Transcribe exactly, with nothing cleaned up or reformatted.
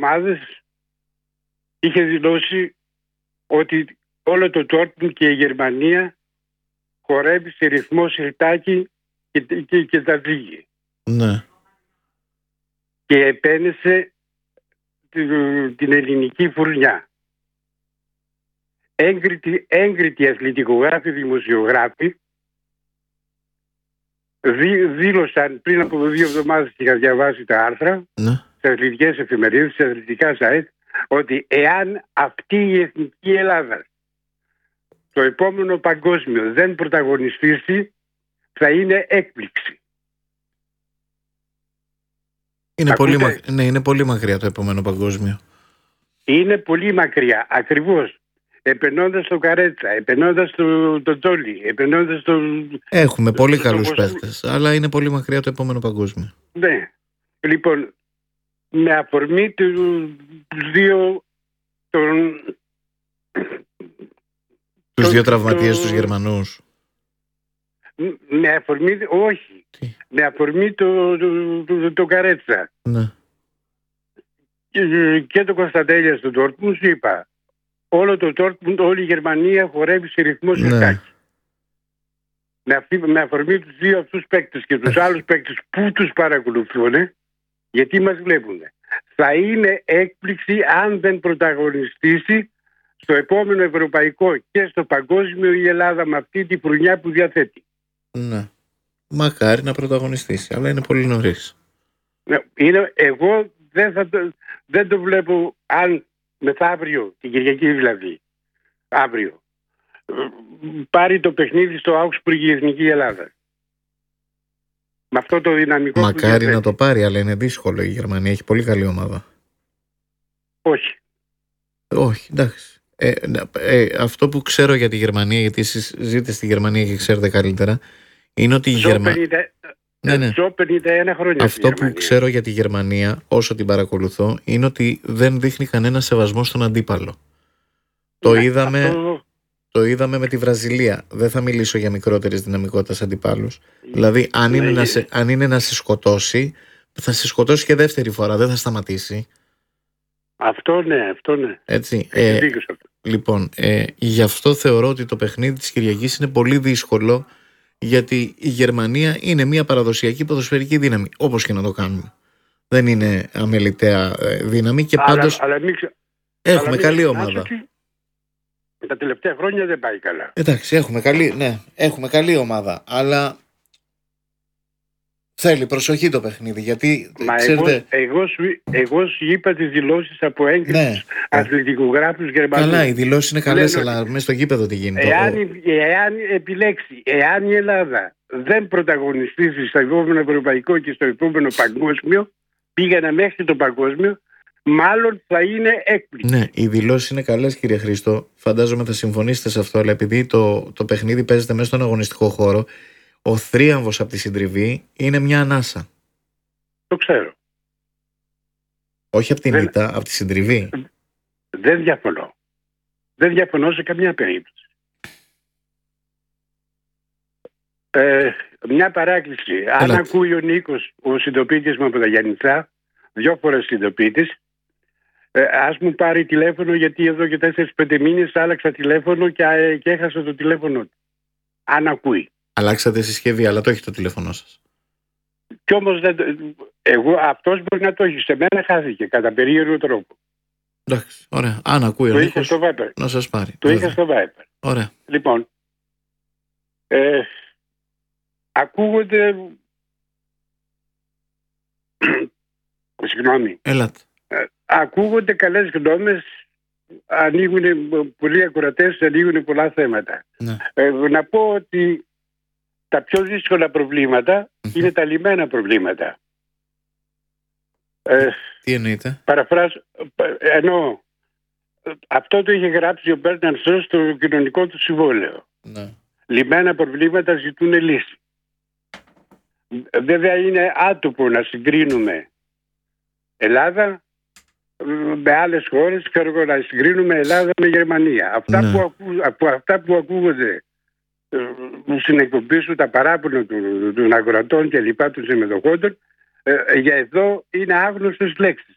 εβδομάδες είχε δηλώσει ότι όλο το Dortmund και η Γερμανία χορεύει σε ρυθμό σιρτάκι και, και, και τα ζύγει. Ναι. Και επένεσε την, την ελληνική φουρνιά. Έγκριτοι, έγκριτοι αθλητικογράφοι, δημοσιογράφοι δή, δήλωσαν πριν από δύο εβδομάδες και είχα διαβάσει τα άρθρα, ναι, σε αθλητικές εφημερίδες, σε αθλητικά site, ότι εάν αυτή η εθνική Ελλάδα το επόμενο παγκόσμιο δεν πρωταγωνιστήσει, θα είναι έκπληξη. Είναι πολύ, μα... ναι, είναι πολύ μακριά το επόμενο παγκόσμιο. Είναι πολύ μακριά, ακριβώς. Επενώντας τον Καρέτσα, επενώντας τον το Τόλι, επενώντας τον... Έχουμε το, πολύ το, καλούς το... παίχτες, αλλά είναι πολύ μακριά το επόμενο παγκόσμιο. Ναι. Λοιπόν, με αφορμή τους δύο... Τον... Τους το, δύο τραυματίες το... τους Γερμανούς. Με αφορμή... Όχι. Τι? Με αφορμή το, το, το, το Καρέτσα. Ναι. Και, και το Κωνσταντέλια στον Dortmund σου είπα. Όλο το Dortmund, όλη η Γερμανία χορεύει σε ρυθμό σιρτάκι. Ναι. Με, με αφορμή τους δύο αυτούς παίκτες και τους άλλους παίκτες που τους παρακολουθούν, γιατί μας βλέπουν. Θα είναι έκπληξη αν δεν πρωταγωνιστήσει στο επόμενο ευρωπαϊκό και στο παγκόσμιο η Ελλάδα με αυτή τη φουρνιά που διαθέτει. Ναι. Μακάρι να πρωταγωνιστήσει, αλλά είναι πολύ νωρίς. Ναι, είναι, εγώ δεν, θα το, δεν το βλέπω αν μεθαύριο, την Κυριακή δηλαδή, αύριο, πάρει το παιχνίδι στο Augsburg η Εθνική Ελλάδα. Με αυτό το δυναμικό. Μακάρι να το πάρει, αλλά είναι δύσκολο. Η Γερμανία έχει πολύ καλή ομάδα. Όχι. Όχι, εντάξει. Ε, ε, αυτό που ξέρω για τη Γερμανία, γιατί εσείς ζείτε στη Γερμανία και ξέρετε καλύτερα, είναι ότι η Γερμανία. Ναι, ναι. πενήντα ένα χρόνια. Αυτό που ξέρω για τη Γερμανία, όσο την παρακολουθώ, είναι ότι δεν δείχνει κανένα σεβασμό στον αντίπαλο. Ναι, το είδαμε. Αυτό... Το είδαμε με τη Βραζιλία. Δεν θα μιλήσω για μικρότερης δυναμικότητας αντιπάλους. Δηλαδή, αν, ναι, είναι να σε, αν είναι να σε σκοτώσει, θα σε σκοτώσει και δεύτερη φορά. Δεν θα σταματήσει. Αυτό ναι, αυτό ναι. Έτσι. Ε, λοιπόν, ε, γι' αυτό θεωρώ ότι το παιχνίδι της Κυριακής είναι πολύ δύσκολο, γιατί η Γερμανία είναι μια παραδοσιακή ποδοσφαιρική δύναμη. Όπως και να το κάνουμε. Δεν είναι αμεληταία δύναμη και πάντως αλλά, αλλά μην... έχουμε αλλά καλή μην... ομάδα. Τα τελευταία χρόνια δεν πάει καλά. Εντάξει, έχουμε καλή, ναι, έχουμε καλή ομάδα, αλλά θέλει προσοχή το παιχνίδι, γιατί Μα ξέρετε... εγώ, εγώ, σου, εγώ σου είπα τις δηλώσεις από έγκρισους, ναι, αθλητικογράφους Γερμανούς. Καλά, οι δηλώσεις είναι καλές, αλλά ότι... μέσα στο γήπεδο τι γίνεται. Εάν, ο... εάν επιλέξει, εάν η Ελλάδα δεν πρωταγωνιστήσει στο επόμενο ευρωπαϊκό και στο επόμενο παγκόσμιο, πήγανε μέχρι το παγκόσμιο, μάλλον θα είναι έκπληξη. Ναι, οι δηλώσεις είναι καλές, κύριε Χρήστο. Φαντάζομαι θα συμφωνήσετε σε αυτό, αλλά επειδή το, το παιχνίδι παίζεται μέσα στον αγωνιστικό χώρο, ο θρίαμβος από τη συντριβή είναι μια ανάσα. Το ξέρω. Όχι από την δεν... ήττα, από τη συντριβή. Δεν διαφωνώ. Δεν διαφωνώ σε καμιά περίπτωση. Ε, μια παράκληση. Έλατε. Αν ακούει ο Νίκος, ο συντοπίτης μου από τα Γιάννητσά, δυο φορές συντοπίτης, Ε, ας μου πάρει τηλέφωνο, γιατί εδώ και τέσσερις πέντε μήνες άλλαξα τηλέφωνο και, και έχασα το τηλέφωνο του. Αν ακούει. Αλλάξατε συσκευή, αλλά το έχει το τηλέφωνο σας. Κι όμως δεν, εγώ, αυτός μπορεί να το έχει. Σε μένα χάθηκε κατά περίεργο τρόπο. Εντάξει, ωραία. Αν ακούει ο Νίκος, να σας πάρει. Το είχα στο Viper. Ωραία. Λοιπόν, ε, ακούγονται... Συγγνώμη. Έλατε. Ακούγονται καλές γνώμες, ανοίγουν πολλοί ακροατές, ανοίγουν πολλά θέματα. Ναι. Ε, να πω ότι τα πιο δύσκολα προβλήματα mm-hmm. είναι τα λιμένα προβλήματα. Ε, Τι εννοείτε? Παραφράζω, εννοώ, αυτό το είχε γράψει ο Μπέρναρντ Σο στο κοινωνικό του συμβόλαιο. Ναι. Λιμένα προβλήματα ζητούν λύση. Βέβαια είναι άτομο να συγκρίνουμε Ελλάδα με άλλες χώρες, ξέρω να συγκρίνουμε Ελλάδα με Γερμανία. Αυτά, ναι. που, ακού, από αυτά που ακούγονται που στην εκπομπή σου, τα παράπονα των, των αγορατών και λοιπά των συμμετοχόντων, ε, για εδώ είναι άγνωστες λέξεις.